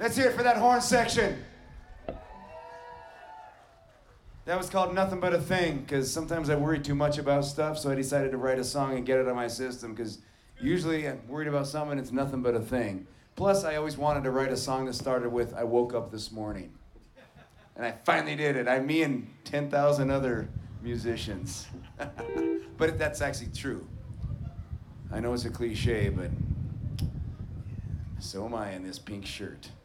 Let's hear it for that horn section. That was called Nothing But a Thing, because sometimes I worry too much about stuff, so I decided to write a song and get it out of my system, because usually I'm worried about something, it's nothing but a thing. Plus, I always wanted to write a song that started with, I woke up this morning. And I finally did it. Me and 10,000 other musicians. But that's actually true. I know it's a cliche, but so am I in this pink shirt.